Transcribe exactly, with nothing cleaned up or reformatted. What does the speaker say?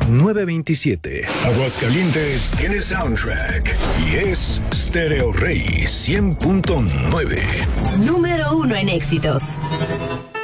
nueve veintisiete. Aguascalientes tiene soundtrack y es Stereo Rey cien punto nueve. Número uno en éxitos.